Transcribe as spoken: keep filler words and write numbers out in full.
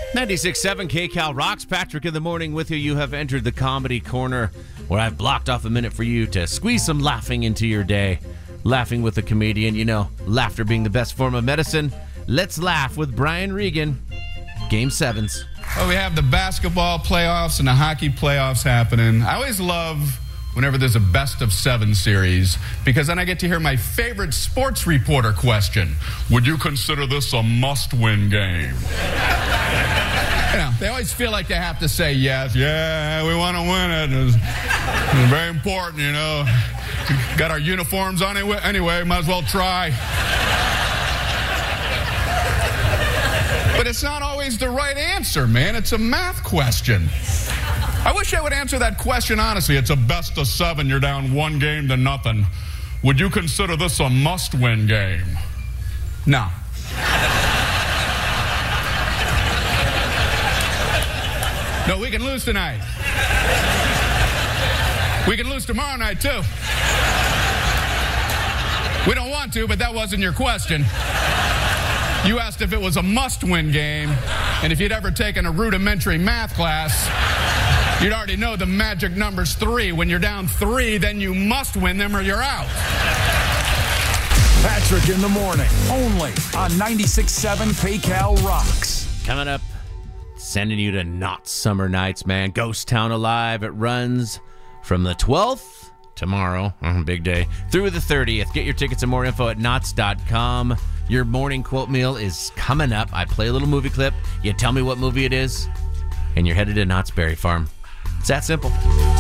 ninety-six point seven K-Cal rocks. Patrick in the morning with you. You have entered the comedy corner where I've blocked off a minute for you to squeeze some laughing into your day. Laughing with a comedian. You know, laughter being the best form of medicine. Let's laugh with Brian Regan. Game sevens. Well, we have the basketball playoffs and the hockey playoffs happening. I always love whenever there's a best of seven series, because then I get to hear my favorite sports reporter question. Would you consider this a must-win game? You know, they always feel like they have to say yes. Yeah, we want to win it. It's, it's very important, you know. Got our uniforms on anyway, anyway, might as well try. But it's not always the right answer, man. It's a math question. I wish I would answer that question honestly. It's a best of seven. You're down one game to nothing. Would you consider this a must-win game? No. No, we can lose tonight. We can lose tomorrow night, too. We don't want to, but that wasn't your question. You asked if it was a must-win game, and if you'd ever taken a rudimentary math class, you'd already know the magic number's three. When you're down three, then you must win them or you're out. Patrick in the morning, only on ninety-six point seven K-Cal rocks. Coming up, sending you to Knott's Summer Nights, man. Ghost Town Alive. It runs from the twelfth, tomorrow, uh, big day, through the thirtieth. Get your tickets and more info at knots dot com. Your morning quote meal is coming up. I play a little movie clip. You tell me what movie it is, and you're headed to Knott's Berry Farm. It's that simple.